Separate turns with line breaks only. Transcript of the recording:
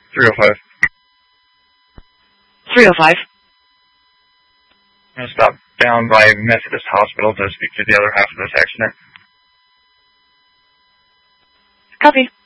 305.
305.
I'm going to stop down by Methodist Hospital to speak to the other half of this accident.
Copy.